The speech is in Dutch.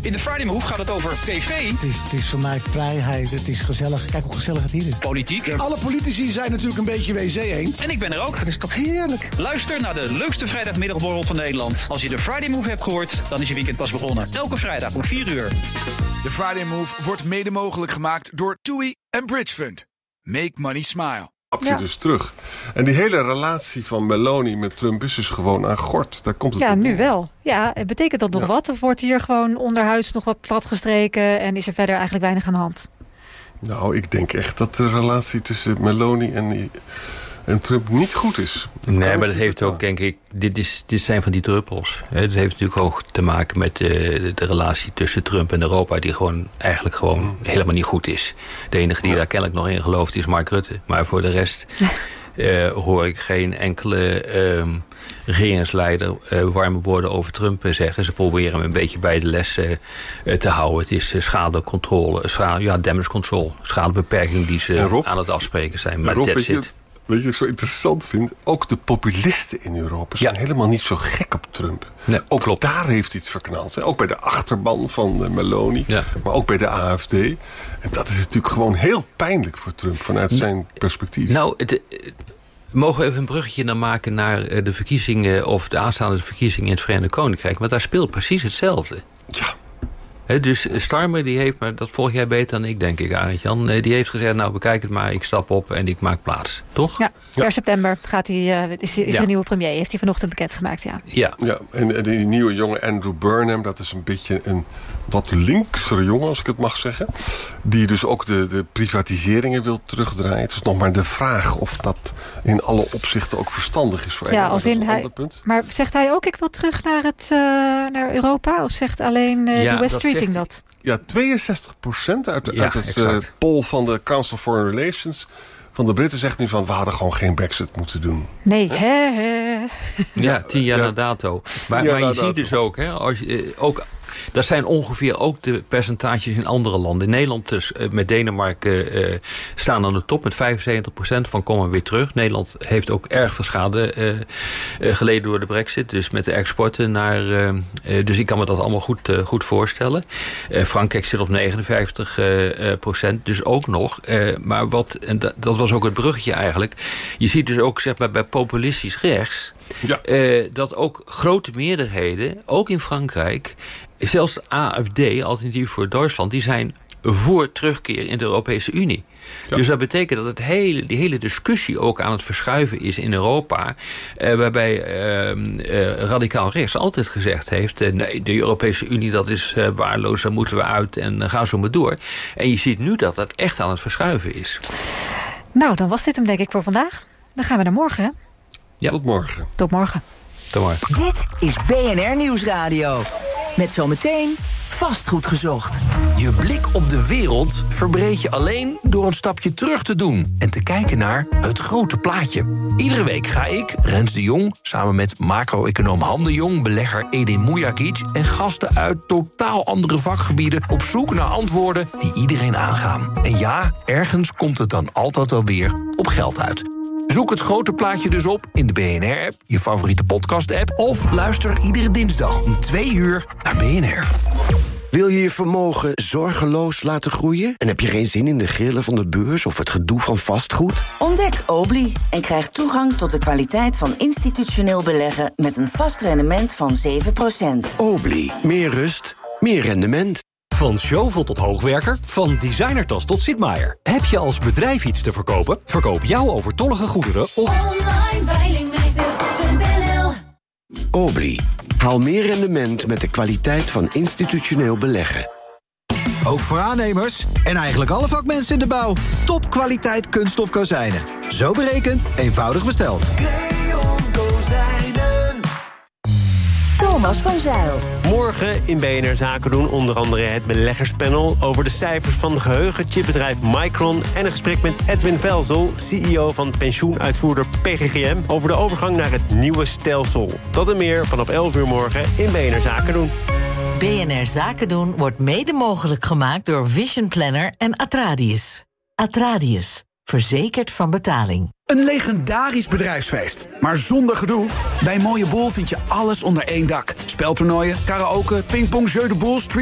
In de Friday Move gaat het over tv. Het is voor mij vrijheid, het is gezellig. Kijk hoe gezellig het hier is. Politiek. Alle politici zijn natuurlijk een beetje wc-eend. En ik ben er ook. Dat is toch heerlijk. Luister naar de leukste vrijdagmiddagborrel van Nederland. Als je de Friday Move hebt gehoord, dan is je weekend pas begonnen. Elke vrijdag om 4 uur. De Friday Move wordt mede mogelijk gemaakt door TUI en Bridge Fund. Make money smile. Ja. Dus terug. En die hele relatie van Meloni met Trump is dus gewoon aan gort. Daar komt het ja, op. nu wel. Ja, betekent dat nog wat? Of wordt hier gewoon onderhuis nog wat platgestreken en is er verder eigenlijk weinig aan de hand? Nou, ik denk echt dat de relatie tussen Meloni en Trump niet goed is. Nee, maar dat heeft ook, denk ik, dit zijn van die druppels. Het heeft natuurlijk ook te maken met de relatie tussen Trump en Europa, die eigenlijk helemaal niet goed is. De enige die daar kennelijk nog in gelooft is Mark Rutte. Maar voor de rest hoor ik geen enkele regeringsleider warme woorden over Trump zeggen. Ze proberen hem een beetje bij de les te houden. Het is schadecontrole, damage control, schadebeperking die ze aan het afspreken zijn. Maar that's it. Weet je wat ik zo interessant vind? Ook de populisten in Europa zijn helemaal niet zo gek op Trump. Nee, ook klopt. Daar heeft iets verknald. Hè? Ook bij de achterban van Meloni. Ja. Maar ook bij de AfD. En dat is natuurlijk gewoon heel pijnlijk voor Trump vanuit zijn perspectief. Nou, mogen we even een bruggetje dan maken naar de verkiezingen of de aanstaande verkiezingen in het Verenigd Koninkrijk. Want daar speelt precies hetzelfde. Ja. Dus Starmer, die heeft, maar dat volg jij beter dan ik, denk ik, Arend-Jan. Die heeft gezegd, nou, bekijk het maar, ik stap op en ik maak plaats. Toch? Ja, per september gaat hij, is er een nieuwe premier. Heeft hij vanochtend bekendgemaakt, ja. En die nieuwe jongen Andrew Burnham, dat is een beetje een wat linksere jongen, als ik het mag zeggen. Die dus ook de privatiseringen wil terugdraaien. Het is nog maar de vraag of dat in alle opzichten ook verstandig is voor een ander punt. Maar zegt hij ook, ik wil terug naar Europa? Of zegt alleen de West Streeting dat? Ja, 62% uit het poll van de Council of Foreign Relations van de Britten zegt nu van, we hadden gewoon geen Brexit moeten doen. Nee, Ja, 10 jaar na dato. Maar je ziet dus ook, als je, dat zijn ongeveer ook de percentages in andere landen. In Nederland dus, met Denemarken staan aan de top met 75% van komen weer terug. Nederland heeft ook erg veel schade geleden door de Brexit. Dus met de exporten naar... dus ik kan me dat allemaal goed voorstellen. Frankrijk zit op 59%, dus ook nog. Maar dat was ook het bruggetje eigenlijk. Je ziet dus ook, zeg maar, bij populistisch rechts... Ja. Dat ook grote meerderheden, ook in Frankrijk... zelfs de AfD, Alternatief voor Duitsland... die zijn voor terugkeer in de Europese Unie. Ja. Dus dat betekent dat die hele discussie ook aan het verschuiven is in Europa. Waarbij radicaal rechts altijd gezegd heeft... nee, de Europese Unie dat is waardeloos, daar moeten we uit en ga zo maar door. En je ziet nu dat dat echt aan het verschuiven is. Nou, dan was dit hem denk ik voor vandaag. Dan gaan we naar morgen, hè? Ja. Tot morgen. Tot morgen. Tot morgen. Dit is BNR Nieuwsradio. Met zometeen Vastgoed gezocht. Je blik op de wereld verbreed je alleen door een stapje terug te doen... en te kijken naar het grote plaatje. Iedere week ga ik, Rens de Jong, samen met macro-econoom Han de Jong... belegger Edin Mujagic en gasten uit totaal andere vakgebieden... op zoek naar antwoorden die iedereen aangaan. En ja, ergens komt het dan altijd wel weer op geld uit. Zoek het grote plaatje dus op in de BNR-app, je favoriete podcast-app... of luister iedere dinsdag om 2 uur naar BNR. Wil je je vermogen zorgeloos laten groeien? En heb je geen zin in de grillen van de beurs of het gedoe van vastgoed? Ontdek Obli en krijg toegang tot de kwaliteit van institutioneel beleggen... met een vast rendement van 7%. Obli, meer rust, meer rendement. Van Zjovel tot hoogwerker, van designertas tot Sitmaier. Heb je als bedrijf iets te verkopen? Verkoop jouw overtollige goederen op onlineveilingmeester.nl. Obli, haal meer rendement met de kwaliteit van institutioneel beleggen. Ook voor aannemers en eigenlijk alle vakmensen in de bouw. Topkwaliteit kunststof kozijnen. Zo berekend, eenvoudig besteld. Thomas van Zijl. Morgen in BNR Zaken doen onder andere het beleggerspanel... over de cijfers van geheugenchipbedrijf Micron... en een gesprek met Edwin Velzel, CEO van pensioenuitvoerder PGGM... over de overgang naar het nieuwe stelsel. Dat en meer vanaf 11 uur morgen in BNR Zaken doen. BNR Zaken doen wordt mede mogelijk gemaakt door Vision Planner en Atradius. Atradius, verzekerd van betaling. Een legendarisch bedrijfsfeest, maar zonder gedoe. Bij Mooie Boel vind je alles onder één dak. Speltoernooien, karaoke, pingpong, jeu de boel, street